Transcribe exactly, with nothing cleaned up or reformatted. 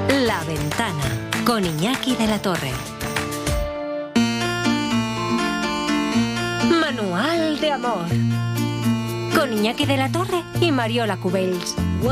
La Ventana, con Iñaki de la Torre. Manual de amor, con Iñaki de la Torre y Mariola Cubells.